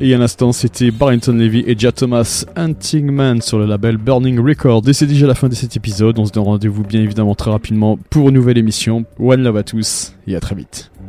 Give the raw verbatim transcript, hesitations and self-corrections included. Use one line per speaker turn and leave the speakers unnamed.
Et à l'instant, c'était Barrington Levy et Jah Thomas, Hunting Man sur le label Burning Records. Et c'est déjà la fin de cet épisode. On se donne rendez-vous bien évidemment très rapidement pour une nouvelle émission. One love à tous et à très vite.